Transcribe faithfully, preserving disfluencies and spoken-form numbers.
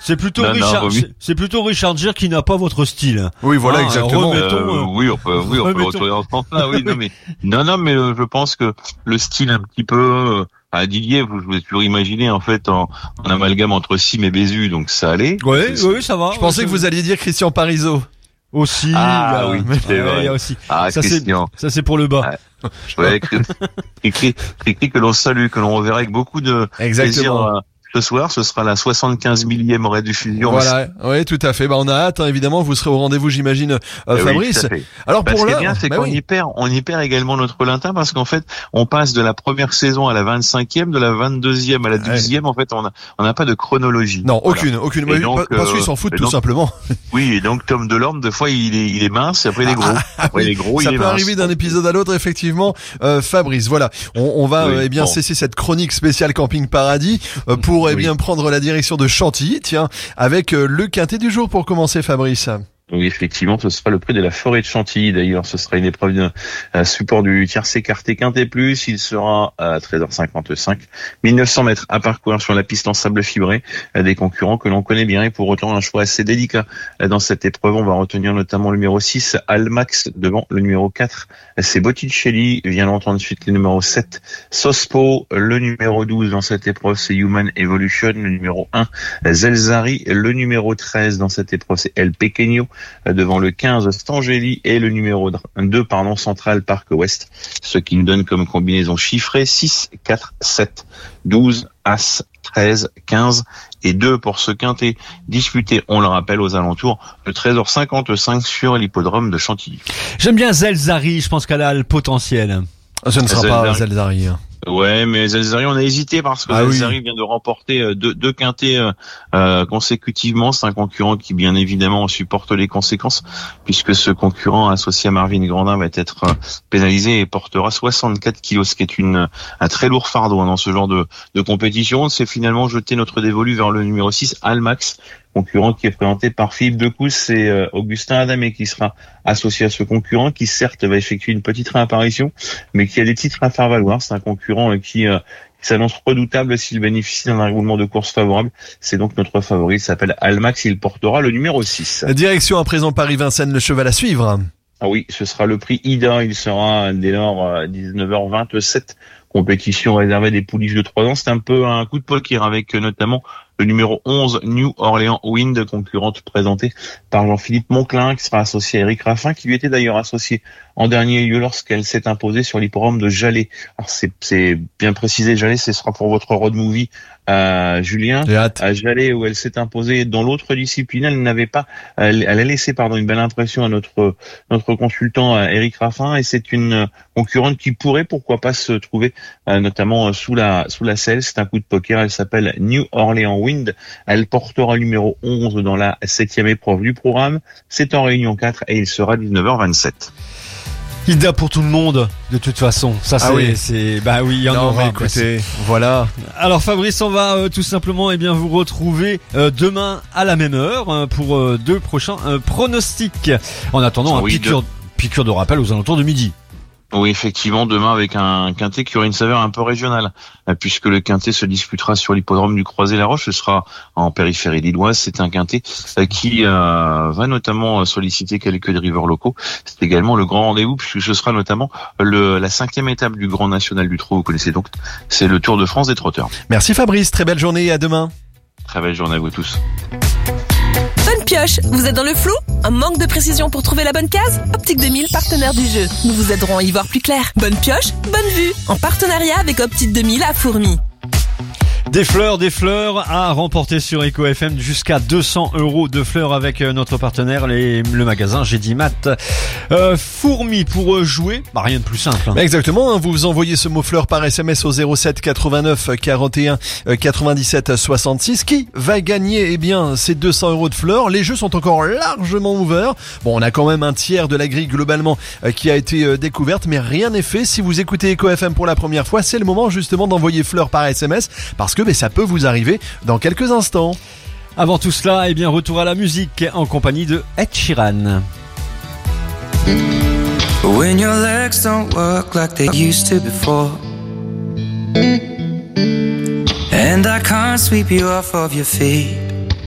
C'est plutôt non, Richard, non, oui. c'est, c'est plutôt Richard Gere qui n'a pas votre style. Oui, voilà, Ah, exactement. remettons, Euh, euh, oui, on peut, oui, on peut le retourner dans ce sens-là. Oui, non, mais non, non, mais euh, je pense que le style un petit peu euh, à Didier, vous, je vous ai toujours imaginé en fait en, en amalgame entre Sim et Bézu, donc ça allait. Oui, C'est- oui, ça va. Je pensais Ouais, que vous alliez dire Christian Parizeau. aussi. Ah il y a- oui, c'est ouais, vrai. il y a aussi. Ah, Ça c'est, Christian. ça c'est pour le bas. Ouais, écrit, écrit que l'on salue, que l'on reverra avec beaucoup de plaisir Exactement. euh, ce soir. Ce sera la soixante-quinze millième rediffusion. Voilà, oui, tout à fait. Bah, on a hâte, hein, évidemment. Vous serez au rendez-vous, j'imagine, euh, Eh oui, Fabrice. tout à fait. Alors Bah, pour ce qui est l'heure, bien, c'est bah qu'on oui. y perd, on y perd également notre Lintin parce qu'en fait, on passe de la première saison à la vingt-cinquième, de la vingt-deuxième à la douzième. En fait, on a, on n'a pas de chronologie. Non, Voilà. aucune, aucune. Et Oui, donc, pa- parce euh, qu'ils s'en foutent et tout donc- simplement. Oui, et donc Tom Delorme, des fois, il est, il est mince, et après il est gros. Après il est gros, Ça il est peut mince. arriver d'un épisode à l'autre, effectivement. Euh, Fabrice, voilà. On, on va Oui, euh, eh bien bon. cesser cette chronique spéciale Camping Paradis euh, pour eh Oui. bien prendre la direction de Chantilly, tiens, avec euh, le quintet du jour pour commencer, Fabrice. Oui, effectivement, ce sera le prix de la forêt de Chantilly. D'ailleurs, ce sera une épreuve de euh, support du tiercé écarté Quintet Plus. Il sera à treize heures cinquante-cinq. mille neuf cents mètres à parcourir sur la piste en sable fibré. Euh, Des concurrents que l'on connaît bien et pour autant un choix assez délicat. Euh, Dans cette épreuve, on va retenir notamment le numéro six, Almax, devant le numéro quatre. C'est Botticelli. Vient longtemps de suite le numéro sept, Sospo. Le numéro douze dans cette épreuve, c'est Human Evolution. Le numéro un, Zelzari. Le numéro treize dans cette épreuve, c'est El Pequeño. Devant le quinze, Stangeli, et le numéro deux, pardon, Central Park Ouest, ce qui nous donne comme combinaison chiffrée six, quatre, sept, douze, As, treize, quinze et deux pour ce quintet disputé, on le rappelle, aux alentours de treize heures cinquante-cinq sur l'hippodrome de Chantilly. J'aime bien Zelzari, je pense qu'elle a le potentiel. Ce ne sera pas Zelzari. Zelzari. hein. Ouais, mais Zelzari, on a hésité parce que Ah oui. Zelzari vient de remporter euh, deux, deux quintets euh, euh, consécutivement. C'est un concurrent qui, bien évidemment, supporte les conséquences puisque ce concurrent associé à Marvin Grandin va être euh, pénalisé et portera soixante-quatre kilos, ce qui est une un très lourd fardeau hein, dans ce genre de, de compétition. On s'est finalement jeté notre dévolu vers le numéro six, Almax, concurrent qui est présenté par Philippe Decousse et euh, Augustin Adamé qui sera associé à ce concurrent qui certes va effectuer une petite réapparition mais qui a des titres à faire valoir. C'est un concurrent euh, qui, euh, qui s'annonce redoutable s'il bénéficie d'un roulement de course favorable. C'est donc notre favori, il s'appelle Almax, il portera le numéro six. Direction à présent Paris-Vincennes, le cheval à suivre. Ah oui, ce sera le prix Ida, il sera dès lors à dix-neuf heures vingt-sept, compétition réservée des pouliches de trois ans. C'est un peu un coup de poker avec euh, notamment le numéro onze, New Orleans Wind, concurrente présentée par Jean-Philippe Monclin, qui sera associé à Eric Raffin, qui lui était d'ailleurs associé en dernier lieu lorsqu'elle s'est imposée sur l'hippodrome de Jalais. Alors c'est, c'est bien précisé, Jalais, ce sera pour votre road movie, euh, Julien. J'ai hâte. À Jalais, où elle s'est imposée dans l'autre discipline, elle n'avait pas, elle, elle a laissé, pardon, une belle impression à notre, notre consultant, euh, Eric Raffin, et c'est une concurrente qui pourrait, pourquoi pas, se trouver, euh, notamment euh, sous la, sous la selle. C'est un coup de poker, elle s'appelle New Orleans Wind. Elle portera le numéro onze dans la septième épreuve du programme. C'est en réunion quatre et il sera dix-neuf heures vingt-sept. Ida pour tout le monde, de toute façon. Ça, c'est, Ah oui. c'est, bah oui, il y en Non, aura. mais écoutez, voilà. Alors Fabrice, on va euh, tout simplement eh bien vous retrouver euh, demain à la même heure euh, pour euh, deux prochains euh, pronostics. En attendant, un Oui, piqûre, piqûre de rappel aux alentours de midi. Oui, effectivement, demain avec un quintet qui aura une saveur un peu régionale, euh, puisque le quintet se disputera sur l'hippodrome du Croisé-la-Roche. Ce sera en périphérie lilloise. C'est un quintet euh, qui euh, va notamment solliciter quelques drivers locaux. C'est également le grand rendez-vous, puisque ce sera notamment le, la cinquième étape du Grand National du Trot. Vous connaissez donc, c'est le Tour de France des trotteurs. Merci Fabrice, très belle journée et à demain. Très belle journée à vous tous. Bonne pioche, vous êtes dans le flou? Un manque de précision pour trouver la bonne case? Optique deux mille, partenaire du jeu. Nous vous aiderons à y voir plus clair. Bonne pioche, bonne vue. En partenariat avec Optique deux mille à Fourmi. Des fleurs, des fleurs à remporter sur Eco F M, jusqu'à deux cents euros de fleurs avec notre partenaire, les, le magasin Gédimat. Euh, Fourmi, pour jouer, bah rien de plus simple. Hein. Exactement, hein, vous vous envoyez ce mot fleur par S M S au zéro sept quatre-vingt-neuf quarante et un quatre-vingt-dix-sept soixante-six. Qui va gagner eh bien ces deux cents euros de fleurs? Les jeux sont encore largement ouverts. Bon, on a quand même un tiers de la grille globalement euh, qui a été euh, découverte, mais rien n'est fait. Si vous écoutez Eco F M pour la première fois, c'est le moment justement d'envoyer fleurs par S M S, parce que mais ça peut vous arriver dans quelques instants. Avant tout cela, eh bien retour à la musique en compagnie de Ed Sheeran. When your legs don't work like they used to before, and I can't sweep you off of your feet,